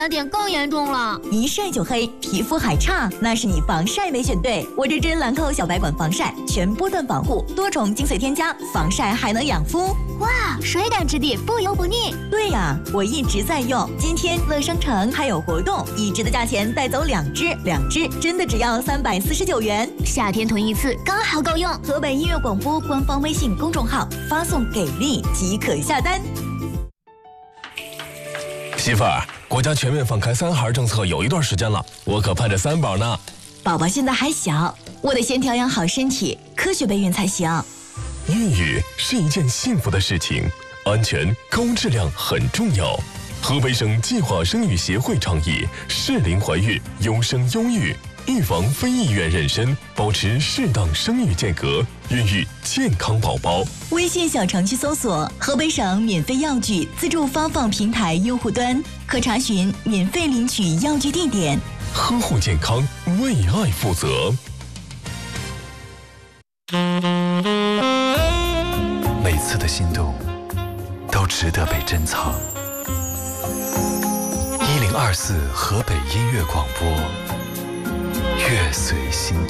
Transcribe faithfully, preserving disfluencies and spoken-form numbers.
那点更严重了， 一晒就黑，皮肤还差，那是你防晒没选对。我这支兰蔻小白管防晒，全波段防护，多重精粹添加，防晒还能养肤。 哇，水感质地，不油不腻。 对呀、啊，我一直在用。今天乐商城还有活动，一支的价钱带走两支，两支真的只要三百四十九元。 夏天囤一次刚好够用。 河北音乐广播官方微信公众号发送给力即可下单。 媳妇儿，国家全面放开三孩政策有一段时间了，我可盼着三宝呢。 宝宝现在还小，我得先调养好身体，科学备孕才行。 孕育是一件幸福的事情，安全高质量很重要。河北省计划生育协会倡议适龄怀孕，优生优育，预防非意愿妊娠，保持适当生育间隔，孕育健康宝宝。 微信小程序搜索河北省免费药具自助发放平台用户端，可查询免费领取药具地点。 呵护健康，为爱负责。 每次的心动都值得被珍藏。一零二四河北音乐广播，乐随心动。